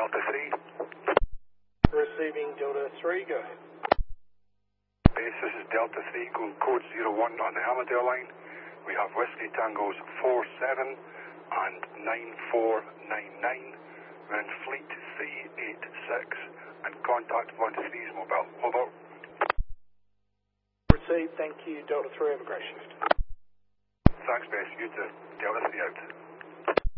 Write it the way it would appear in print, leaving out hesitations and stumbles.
Delta 3. Receiving Delta 3, go ahead. Base, this is Delta 3, code 01 on the Armadale line. We have Whiskey Tangos 47 and 9499. We're in Fleet 386 and contact 1-3's mobile. Over. Received, thank you, Delta 3, have a great shift. Thanks, Base. You too. Delta 3 out.